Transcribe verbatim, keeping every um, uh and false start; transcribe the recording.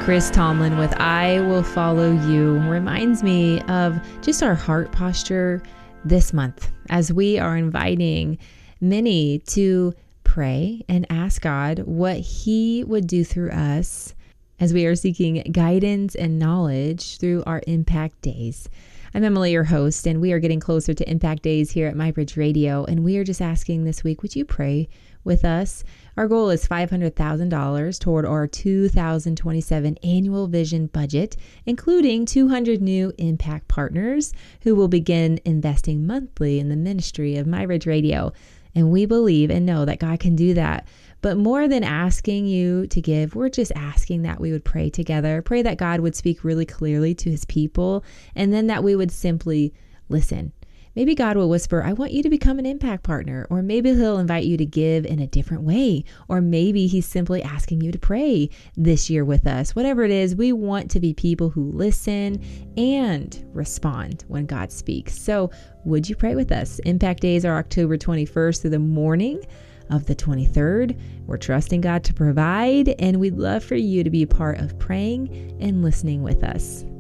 Chris Tomlin with I Will Follow You reminds me of just our heart posture this month as we are inviting many to pray and ask God what He would do through us as we are seeking guidance and knowledge through our Impact Days. I'm Emily, your host, and we are getting closer to Impact Days here at MyBridge Radio, and we are just asking this week, would you pray with us? Our goal is five hundred thousand dollars toward our two thousand twenty-seven annual vision budget, including two hundred new impact partners who will begin investing monthly in the ministry of MyBridge Radio. And we believe and know that God can do that. But more than asking you to give, we're just asking that we would pray together, pray that God would speak really clearly to His people, and then that we would simply listen. Maybe God will whisper, I want you to become an impact partner, or maybe He'll invite you to give in a different way, or maybe He's simply asking you to pray this year with us. Whatever it is, we want to be people who listen and respond when God speaks. So would you pray with us? Impact Days are October twenty-first through the morning of the twenty-third. We're trusting God to provide, and we'd love for you to be a part of praying and listening with us.